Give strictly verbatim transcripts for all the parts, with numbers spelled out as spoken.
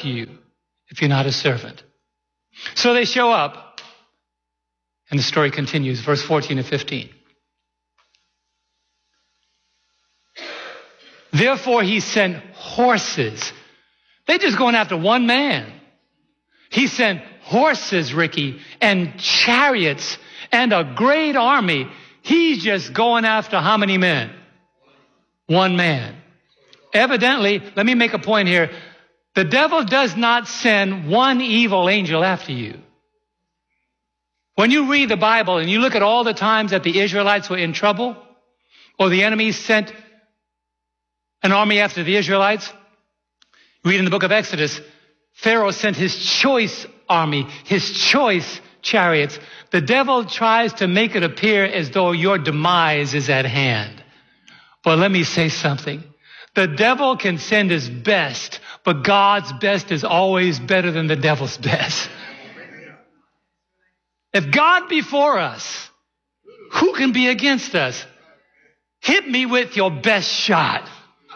to you if you're not his servant. So they show up, and the story continues, verse fourteen and fifteen. Therefore he sent horses. They're just going after one man. He sent horses, Ricky, and chariots, and a great army. He's just going after how many men? One man. Evidently, let me make a point here. The devil does not send one evil angel after you. When you read the Bible and you look at all the times that the Israelites were in trouble, or the enemy sent an army after the Israelites, read in the book of Exodus, Pharaoh sent his choice army, his choice chariots. The devil tries to make it appear as though your demise is at hand. But let me say something. The devil can send his best, but God's best is always better than the devil's best. If God be for us, who can be against us? Hit me with your best shot.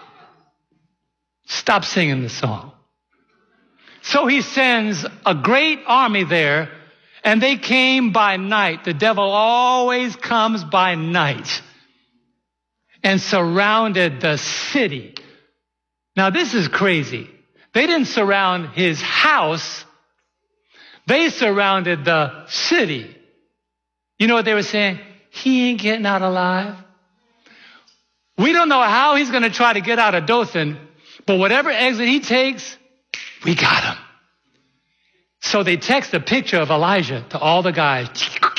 Stop singing the song. So he sends a great army there, and they came by night. The devil always comes by night, and surrounded the city. Now this is crazy. They didn't surround his house. They surrounded the city. You know what they were saying? He ain't getting out alive. We don't know how he's going to try to get out of Dothan, but whatever exit he takes, we got him. So they text a picture of Elijah to all the guys.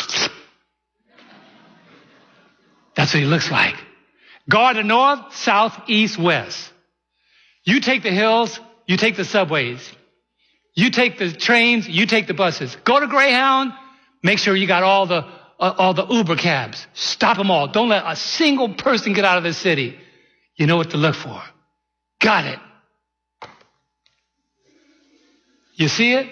That's what he looks like. Guard the north, south, east, west. You take the hills, you take the subways. You take the trains, you take the buses. Go to Greyhound, make sure you got all the uh, all the Uber cabs. Stop them all. Don't let a single person get out of the city. You know what to look for. Got it. You see it?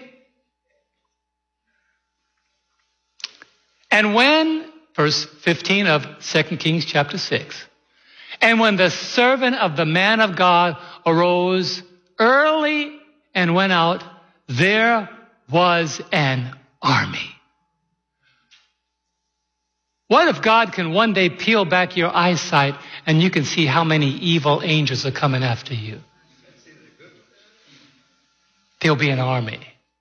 And when, verse fifteen of Second Kings chapter six, and when the servant of the man of God arose early and went out, there was an army. What if God can one day peel back your eyesight and you can see how many evil angels are coming after you? There'll be an army.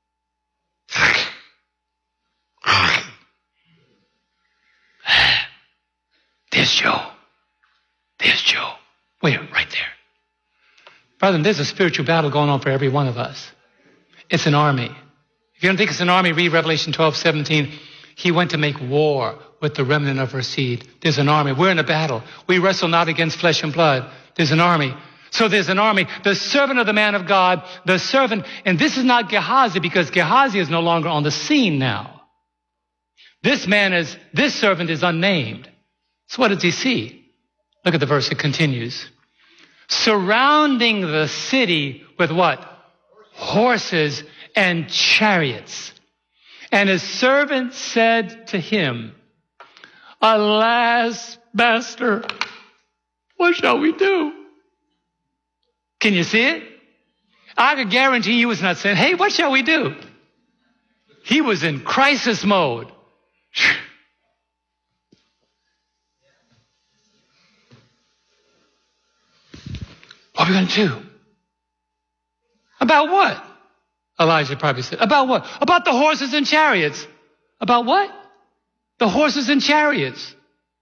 There's Joe. There's Joe. Wait, right there. Brother, there's a spiritual battle going on for every one of us. It's an army. If you don't think it's an army, read Revelation twelve seventeen. He went to make war with the remnant of her seed. There's an army. We're in a battle. We wrestle not against flesh and blood. There's an army. So there's an army. The servant of the man of God, the servant, and this is not Gehazi, because Gehazi is no longer on the scene now. This man is, this servant is unnamed. So what does he see? Look at the verse. It continues. Surrounding the city with what? Horses and chariots. And his servant said to him, Alas, master, what shall we do? Can you see it? I can guarantee he was not saying, hey, what shall we do? He was in crisis mode. What are we going to do? About what? Elijah probably said. About what? About the horses and chariots. About what? The horses and chariots.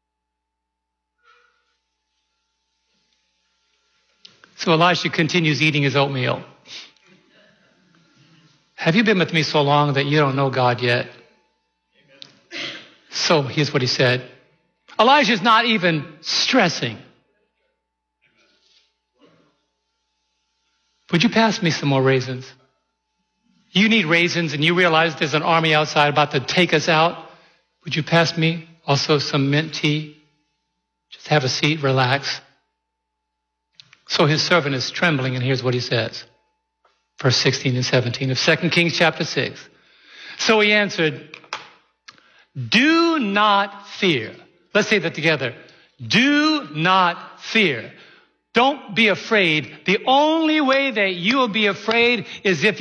So Elisha continues eating his oatmeal. Have you been with me so long that you don't know God yet? So here's what he said. Elijah's not even stressing. Would you pass me some more raisins? You need raisins and you realize there's an army outside about to take us out. Would you pass me also some mint tea? Just have a seat, relax. So his servant is trembling, and here's what he says. Verse sixteen and seventeen of Second Kings chapter six. So he answered, do not fear. Let's say that together. Do not fear. Don't be afraid. The only way that you will be afraid is if